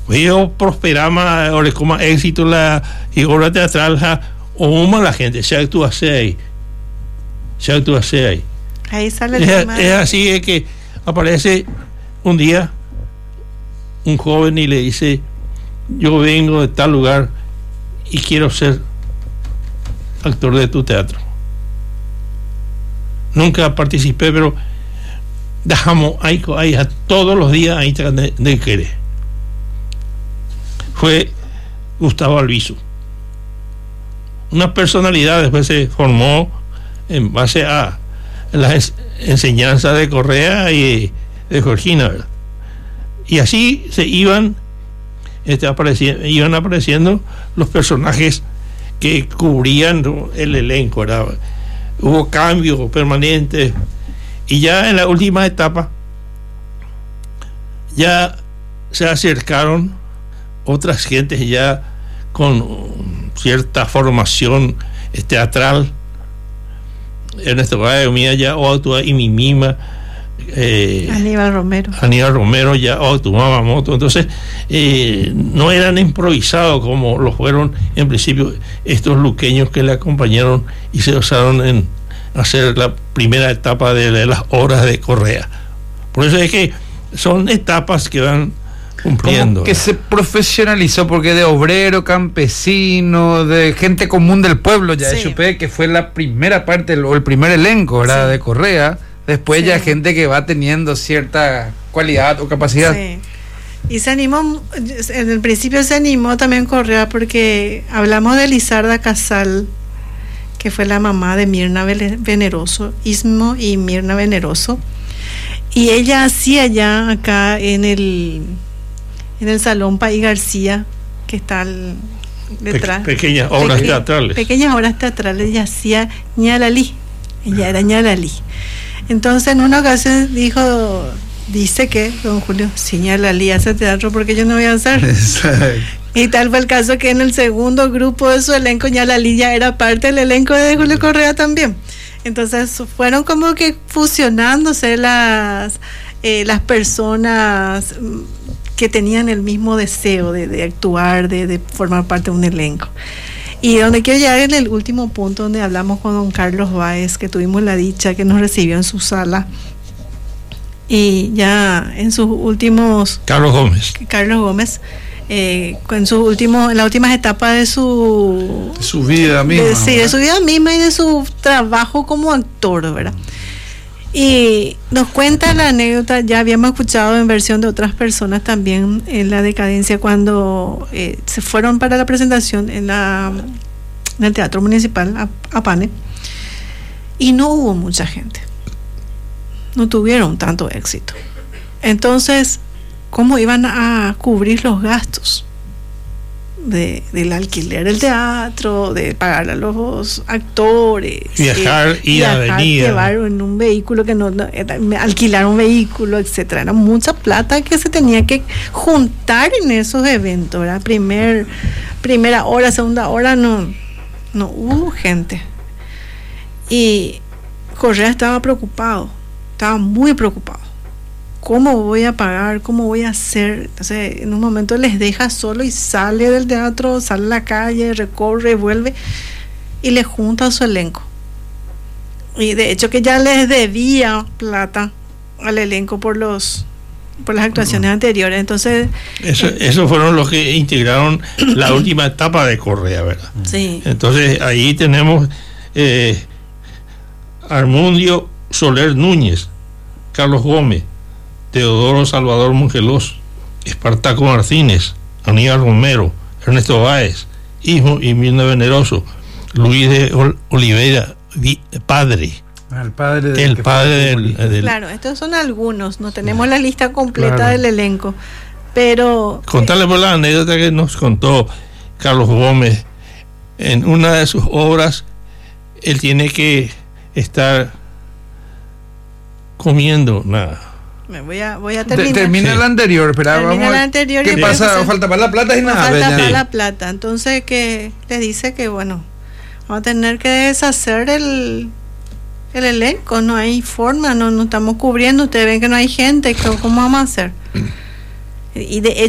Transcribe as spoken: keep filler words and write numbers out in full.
Yo prosperama, ahora como éxito la y obra teatral, o uma la gente, se actúa ahí. Se actúa ahí. Ahí sale el es, tema. Es así es que aparece un día un joven y le dice: yo vengo de tal lugar y quiero ser actor de tu teatro. Nunca participé, pero dejamos ahí, ahí a todos los días ahí de, de querer. Fue Gustavo Alviso, una personalidad. Después se formó en base a las enseñanzas de Correa y de Georgina, ¿verdad? Y así se iban este, apareciendo, iban apareciendo los personajes que cubrían el elenco, ¿verdad? Hubo cambios permanentes y ya en la última etapa ya se acercaron otras gentes ya con cierta formación teatral. Ernesto Báez, mía ya actúa y mi mima, eh, Aníbal Romero. Aníbal Romero ya actuaba moto. Entonces eh, no eran improvisados como lo fueron en principio estos luqueños que le acompañaron y se usaron en hacer la primera etapa de, de las obras de Correa. Por eso es que son etapas que van cumpliendo. Como que se profesionalizó, porque de obrero, campesino, de gente común del pueblo, ya Sí. supe que fue la primera parte o el primer elenco, ¿verdad? Sí. De Correa. Después Sí. ya gente que va teniendo cierta cualidad o capacidad. Sí. Y se animó, en el principio se animó también Correa, porque hablamos de Lizarda Casal, que fue la mamá de Mirna Veneroso, Ismo y Mirna Veneroso, y ella hacía ya acá en el en el Salón País García, que está al, detrás. Pe- pequeñas obras Peque- teatrales. Pequeñas obras teatrales, ella hacía ñalalí, ella era ñalalí. Entonces en una ocasión dijo, dice que don Julio, si ñalalí hace teatro, porque yo no voy a hacer. Exacto. Y tal fue el caso que en el segundo grupo de su elenco, ñalalí ya era parte del elenco de Julio Correa también. Entonces fueron como que fusionándose las, eh, las personas que tenían el mismo deseo de, de actuar, de, de formar parte de un elenco. Y donde quiero llegar en el último punto, donde hablamos con don Carlos Báez, que tuvimos la dicha que nos recibió en su sala, y ya en sus últimos... Carlos Gómez. Carlos Gómez, eh, en sus últimos, en las últimas etapas de su... De su vida misma. De, sí, de su vida misma y de su trabajo como actor, ¿verdad? Y nos cuenta la anécdota, ya habíamos escuchado en versión de otras personas también, en la decadencia, cuando eh, se fueron para la presentación en, la, en el Teatro Municipal, a, a Pane, y no hubo mucha gente, no tuvieron tanto éxito. Entonces, ¿cómo iban a cubrir los gastos de, del alquiler del teatro, de pagar a los actores, viajar, eh, ir a viajar, venir, llevar en un vehículo que no, no era, alquilar un vehículo, etcétera? Era mucha plata que se tenía que juntar en esos eventos, ¿verdad? Primer, primera hora, segunda hora, no, no hubo gente. Y Correa estaba preocupado, estaba muy preocupado. ¿Cómo voy a pagar? ¿Cómo voy a hacer? Entonces, en un momento les deja solo y sale del teatro, sale a la calle, recorre, vuelve y le junta a su elenco. Y de hecho que ya les debía plata al elenco por los por las actuaciones uh-huh. anteriores. Entonces, eso, eh, esos fueron los que integraron la última etapa de Correa, ¿verdad? Sí. Entonces ahí tenemos eh, Armundio Soler Núñez, Carlos Gómez, Teodoro Salvador Mongelos, Espartaco Martínez, Aníbal Romero, Ernesto Báez, Ismo y Mirna Veneroso, Luis de Ol- Oliveira, vi, padre. El padre del el padre del, del... Claro, estos son algunos, no tenemos la lista completa Claro. del elenco, pero... Contarle por la anécdota que nos contó Carlos Gómez. En una de sus obras, él tiene que estar comiendo nada. Me voy a, voy a terminar. De, termina Sí. la anterior, pero Termina vamos a la ver anterior ¿qué y pasa? después- Falta para la plata y No nada. falta ¿verdad? para Sí. la plata. Entonces que les dice que bueno, vamos a tener que deshacer el el elenco, no hay forma, no, no estamos cubriendo, ustedes ven que no hay gente, ¿cómo vamos a hacer? Y de